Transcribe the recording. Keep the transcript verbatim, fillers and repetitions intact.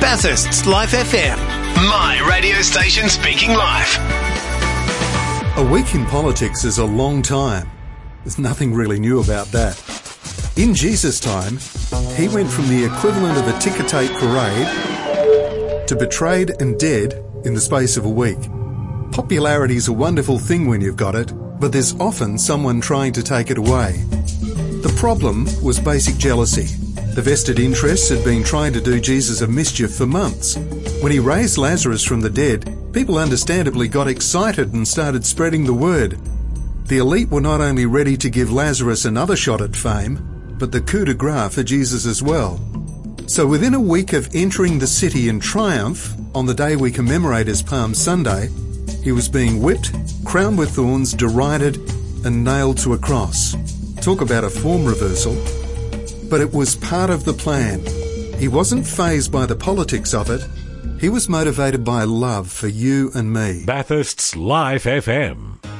Bathurst's Life F M. My radio station speaking life. A week in politics is a long time. There's nothing really new about that. In Jesus' time, he went from the equivalent of a ticker tape parade to betrayed and dead in the space of a week. Popularity's a wonderful thing when you've got it, but there's often someone trying to take it away. The problem was basic jealousy. The vested interests had been trying to do Jesus a mischief for months. When he raised Lazarus from the dead, people understandably got excited and started spreading the word. The elite were not only ready to give Lazarus another shot at fame, but the coup de grace for Jesus as well. So within a week of entering the city in triumph, on the day we commemorate as Palm Sunday, he was being whipped, crowned with thorns, derided, and nailed to a cross. Talk about a form reversal. But it was part of the plan. He wasn't fazed by the politics of it. He was motivated by love for you and me. Bathurst's Life F M.